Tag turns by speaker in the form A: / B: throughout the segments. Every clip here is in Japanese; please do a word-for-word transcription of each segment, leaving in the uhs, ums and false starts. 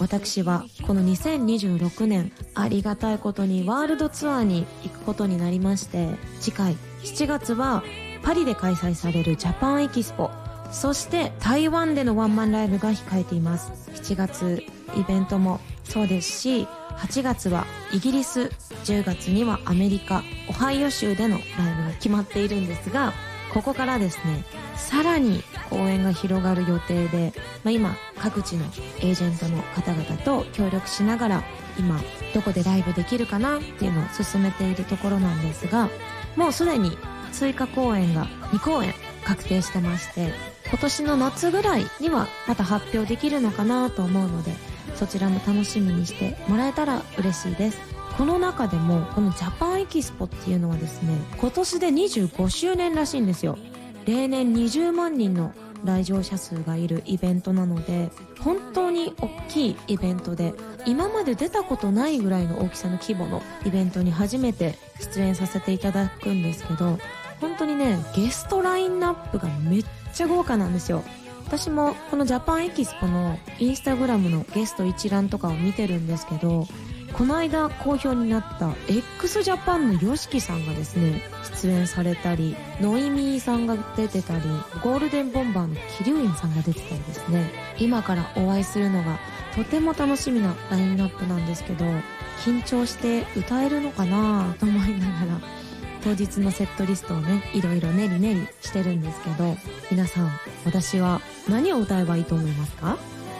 A: 私はこのにせんにじゅうろくねんありがたいことにワールドツアーに行くことになりまして、次回しちがつはパリで開催されるジャパンエキスポ、そして台湾でのワンマンライブが控えています。しちがつイベントもそうですし、はちがつはイギリス、じゅうがつにはアメリカオハイオ州でのライブが決まっているんですが、ここからですねさらに公演が広がる予定で、まあ、今各地のエージェントの方々と協力しながら今どこでライブできるかなっていうのを進めているところなんですが、もうすでに追加公演がにこうえん確定してまして、今年の夏ぐらいにはまた発表できるのかなと思うので、そちらも楽しみにしてもらえたら嬉しいです。この中でもこのジャパンエキスポっていうのはですね、今年でにじゅうごしゅうねんらしいんですよ。例年にじゅうまんにんの来場者数がいるイベントなので、本当に大きいイベントで、今まで出たことないぐらいの大きさの規模のイベントに初めて出演させていただくんですけど、本当にねゲストラインナップがめっちゃ豪華なんですよ。私もこのジャパンエキスポのインスタグラムのゲスト一覧とかを見てるんですけど、この間好評になった x ジャパンの ヨシキさんがですね出演されたり、ノイミーさんが出てたり、ゴールデンボンバーのキリュウインさんが出てたりですね、今からお会いするのがとても楽しみなラインナップなんですけど、緊張して歌えるのかなと思いながら当日のセットリストをねいろいろ練り練りしてるんですけど、皆さん私は何を歌えばいいと思いますか？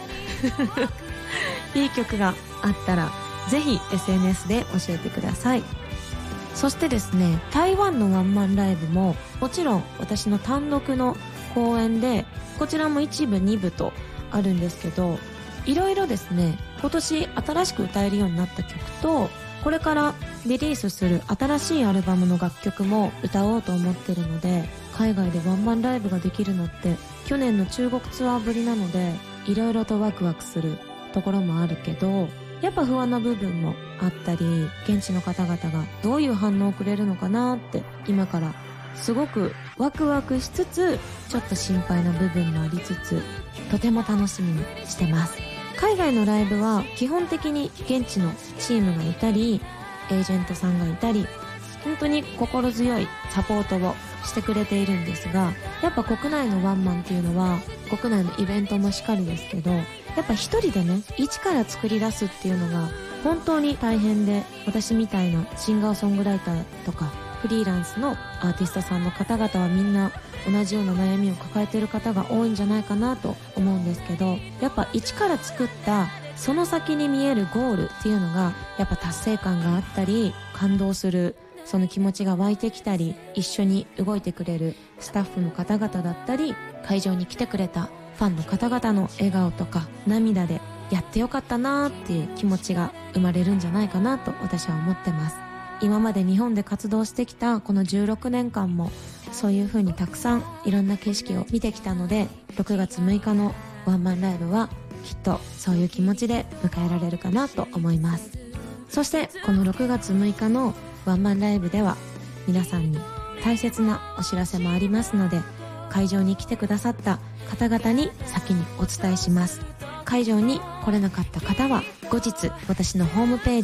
A: いい曲があったらぜひ エスエヌエス で教えてください。そしてですね、台湾のワンマンライブももちろん私の単独の公演で、こちらもいちぶにぶとあるんですけど、いろいろですね今年新しく歌えるようになった曲と、これからリリースする新しいアルバムの楽曲も歌おうと思ってるので、海外でワンマンライブができるのって去年の中国ツアーぶりなので、いろいろとワクワクするところもあるけど、やっぱ不安な部分もあったり、現地の方々がどういう反応をくれるのかなって今からすごくワクワクしつつ、ちょっと心配な部分もありつつ、とても楽しみにしてます。海外のライブは基本的に現地のチームがいたり、エージェントさんがいたり、本当に心強いサポートをしてくれているんですが、やっぱ国内のワンマンっていうのは、国内のイベントもしっかりですけど、やっぱ一人でね一から作り出すっていうのが本当に大変で、私みたいなシンガーソングライターとかフリーランスのアーティストさんの方々はみんな同じような悩みを抱えている方が多いんじゃないかなと思うんですけど、やっぱ一から作ったその先に見えるゴールっていうのがやっぱ達成感があったり、感動するその気持ちが湧いてきたり、一緒に動いてくれるスタッフの方々だったり、会場に来てくれたファンの方々の笑顔とか涙でやってよかったなーっていう気持ちが生まれるんじゃないかなと私は思ってます。今まで日本で活動してきたこのじゅうろくねんかんもそういう風にたくさんいろんな景色を見てきたので、ろくがつむいかのワンマンライブはきっとそういう気持ちで迎えられるかなと思います。そしてこのろくがつむいかのワンマンライブでは皆さんに大切なお知らせもありますので、会場に来てくださった方々に先にお伝えします。会場に来れなかった方は後日私のホームページ